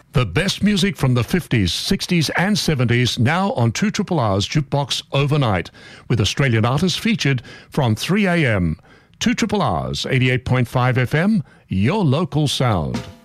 The best music from the 50s, 60s and 70s now on 2RR's Jukebox Overnight, with Australian artists featured from 3 a.m. 2RR's 88.5 FM, your local sound.